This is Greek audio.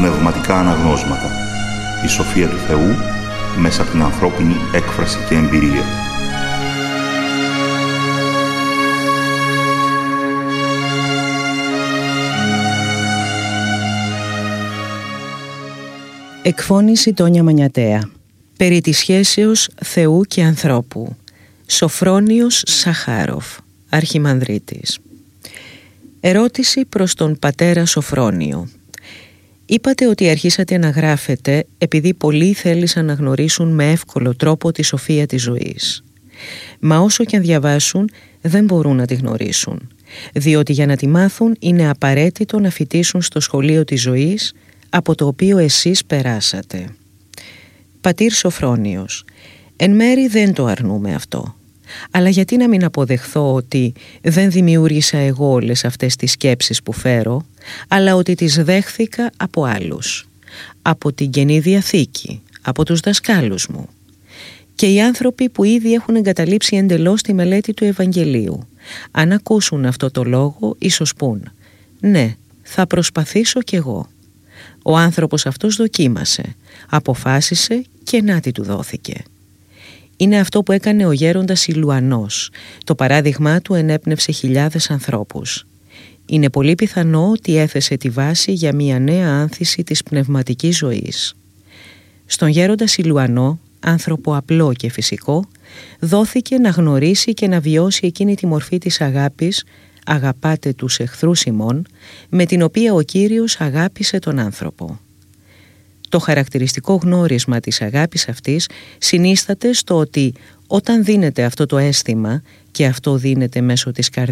πνευματικά αναγνώσματα. Η σοφία του Θεού μέσα από την ανθρώπινη έκφραση και εμπειρία. Εκφώνηση Τόνια Μανιατέα. Περί της σχέσεως Θεού και ανθρώπου. Σοφρόνιος Σαχάροφ, Αρχιμανδρίτης. Ερώτηση προς τον πατέρα Σοφρόνιο. Είπατε ότι αρχίσατε να γράφετε επειδή πολλοί θέλησαν να γνωρίσουν με εύκολο τρόπο τη σοφία της ζωής. Μα όσο και αν διαβάσουν δεν μπορούν να τη γνωρίσουν, διότι για να τη μάθουν είναι απαραίτητο να φοιτήσουν στο σχολείο της ζωής από το οποίο εσείς περάσατε. Πατήρ Σοφρόνιος, εν μέρει δεν το αρνούμε αυτό. Αλλά γιατί να μην αποδεχθώ ότι δεν δημιούργησα εγώ όλες αυτές τις σκέψεις που φέρω, αλλά ότι τις δέχθηκα από άλλους, από την Καινή Διαθήκη, από τους δασκάλους μου. Και οι άνθρωποι που ήδη έχουν εγκαταλείψει εντελώς τη μελέτη του Ευαγγελίου, αν ακούσουν αυτό το λόγο, ίσως πούν «Ναι, θα προσπαθήσω κι εγώ». Ο άνθρωπος αυτός δοκίμασε, αποφάσισε και νάτι του δόθηκε. Είναι αυτό που έκανε ο γέροντας Ηλουανός. Το παράδειγμά του ενέπνευσε χιλιάδες ανθρώπους. Είναι πολύ πιθανό ότι έθεσε τη βάση για μια νέα άνθηση της πνευματικής ζωής. Στον γέροντα Ηλουανό, άνθρωπο απλό και φυσικό, δόθηκε να γνωρίσει και να βιώσει εκείνη τη μορφή της αγάπης, αγαπάτε τους εχθρούς ημών, με την οποία ο Κύριος αγάπησε τον άνθρωπο. Το χαρακτηριστικό γνώρισμα της αγάπης αυτής συνίσταται στο ότι όταν δίνεται αυτό το αίσθημα, και αυτό δίνεται μέσω της καρδιάς,